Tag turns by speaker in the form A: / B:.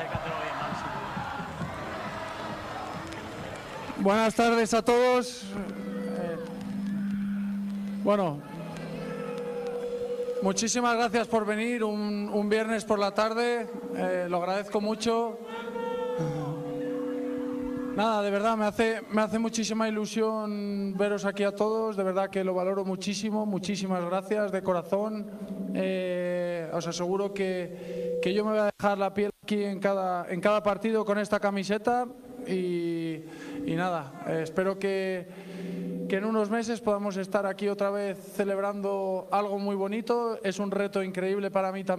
A: Buenas tardes a todos. Bueno, muchísimas gracias por venir un viernes por la tarde. Lo agradezco mucho. Nada, de verdad, me hace muchísima ilusión veros aquí a todos. De verdad que lo valoro muchísimo. Muchísimas gracias de corazón. Os aseguro que yo me voy a dejar la piel aquí en cada partido con esta camiseta. Y nada, espero que en unos meses podamos estar aquí otra vez celebrando algo muy bonito. Es un reto increíble para mí también.